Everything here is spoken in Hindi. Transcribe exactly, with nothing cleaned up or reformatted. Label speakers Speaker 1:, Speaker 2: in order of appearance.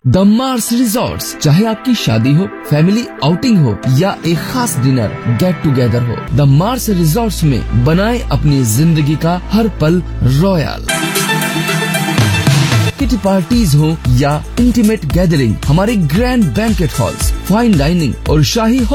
Speaker 1: द मार्स रिजॉर्ट्स, चाहे आपकी शादी हो, फैमिली आउटिंग हो या एक खास डिनर गेट टुगेदर हो, द मार्स रिजॉर्ट्स में बनाए अपनी जिंदगी का हर पल रॉयल। किटी पार्टीज हो या इंटीमेट गैदरिंग, हमारे grand banquet halls, fine dining और शाही